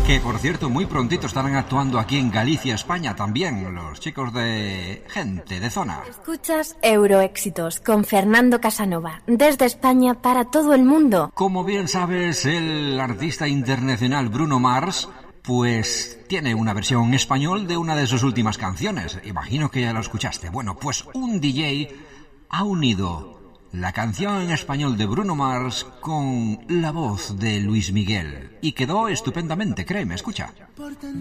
Que por cierto, muy prontito estarán actuando aquí en Galicia, España también, los chicos de Gente de Zona. Escuchas Euroéxitos con Fernando Casanova, desde España para todo el mundo. Como bien sabes, el artista internacional Bruno Mars, pues tiene una versión en español de una de sus últimas canciones. Imagino que ya lo escuchaste. Bueno, pues un DJ ha unido la canción en español de Bruno Mars con la voz de Luis Miguel y quedó estupendamente, créeme, escucha.